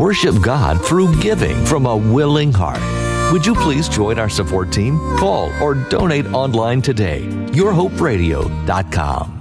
worship God through giving from a willing heart. Would you please join our support team? Call or donate online today. YourHopeRadio.com.